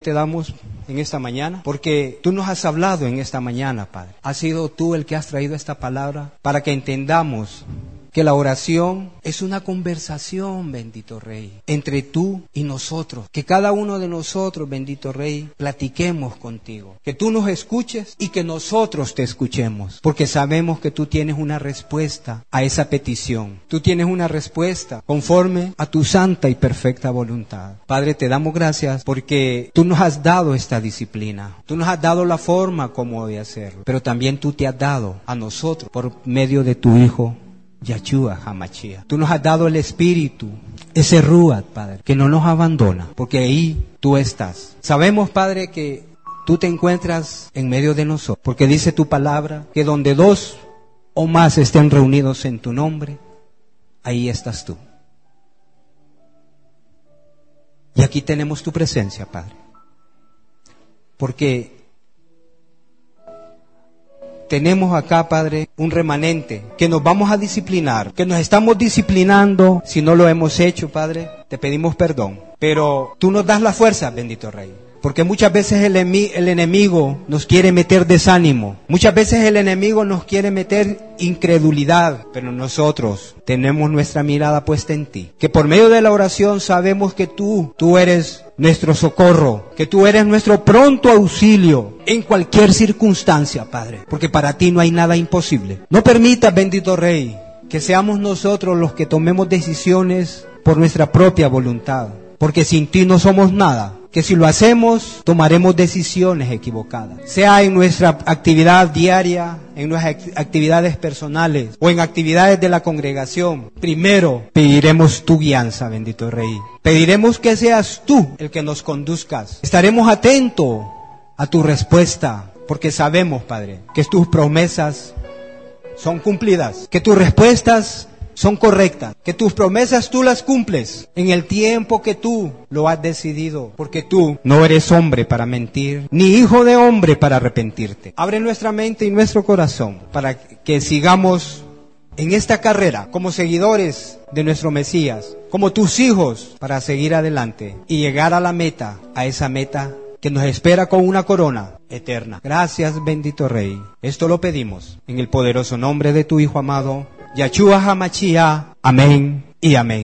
Te damos en esta mañana, porque tú nos has hablado en esta mañana, Padre. Has sido tú el que has traído esta palabra para que entendamos que la oración es una conversación, bendito Rey, entre tú y nosotros. Que cada uno de nosotros, bendito Rey, platiquemos contigo. Que tú nos escuches y que nosotros te escuchemos. Porque sabemos que tú tienes una respuesta a esa petición. Tú tienes una respuesta conforme a tu santa y perfecta voluntad. Padre, te damos gracias porque tú nos has dado esta disciplina. Tú nos has dado la forma como de hacerlo. Pero también tú te has dado a nosotros por medio de tu Hijo, Yahshua HaMashiach. Tú nos has dado el Espíritu, ese Ruach, Padre, que no nos abandona, porque ahí tú estás. Sabemos, Padre, que tú te encuentras en medio de nosotros, porque dice tu palabra, que donde dos o más estén reunidos en tu nombre, ahí estás tú. Y aquí tenemos tu presencia, Padre, porque tenemos acá, Padre, un remanente que nos vamos a disciplinar, que nos estamos disciplinando. Si no lo hemos hecho, Padre, te pedimos perdón. Pero tú nos das la fuerza, bendito Rey. Porque muchas veces el enemigo nos quiere meter desánimo. Muchas veces el enemigo nos quiere meter incredulidad. Pero nosotros tenemos nuestra mirada puesta en ti. Que por medio de la oración sabemos que tú eres nuestro socorro. Que tú eres nuestro pronto auxilio en cualquier circunstancia, Padre. Porque para ti no hay nada imposible. No permitas, bendito Rey, que seamos nosotros los que tomemos decisiones por nuestra propia voluntad. Porque sin ti no somos nada. Que si lo hacemos, tomaremos decisiones equivocadas. Sea en nuestra actividad diaria, en nuestras actividades personales o en actividades de la congregación. Primero, pediremos tu guianza, bendito Rey. Pediremos que seas tú el que nos conduzcas. Estaremos atentos a tu respuesta, porque sabemos, Padre, que tus promesas son cumplidas, que tus respuestas son correctas, que tus promesas tú las cumples en el tiempo que tú lo has decidido, porque tú no eres hombre para mentir, ni hijo de hombre para arrepentirte. Abre nuestra mente y nuestro corazón para que sigamos en esta carrera como seguidores de nuestro Mesías, como tus hijos, para seguir adelante y llegar a la meta, a esa meta que nos espera con una corona eterna. Gracias, bendito Rey. Esto lo pedimos en el poderoso nombre de tu Hijo amado, Yahshua HaMashiach. Amén y amén.